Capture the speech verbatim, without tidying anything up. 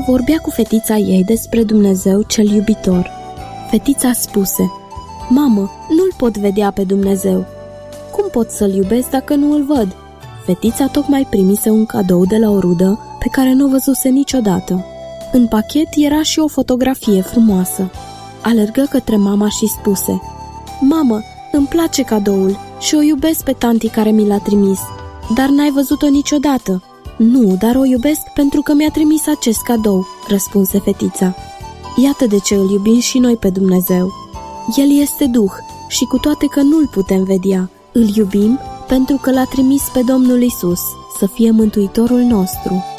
Maria vorbea cu fetița ei despre Dumnezeu cel iubitor. Fetița spuse: Mamă, nu-L pot vedea pe Dumnezeu. Cum pot să-L iubesc dacă nu îl văd? Fetița tocmai primise un cadou de la o rudă pe care nu o văzuse niciodată. În pachet era și o fotografie frumoasă. Alergă către mama și spuse: Mamă, îmi place cadoul și o iubesc pe tanti care mi l-a trimis. Dar n-ai văzut-o niciodată. Nu, dar o iubesc pentru că mi-a trimis acest cadou, răspunse fetița. Iată de ce îl iubim și noi pe Dumnezeu. El este Duh și cu toate că nu-L putem vedea, îl iubim pentru că l-a trimis pe Domnul Isus să fie Mântuitorul nostru.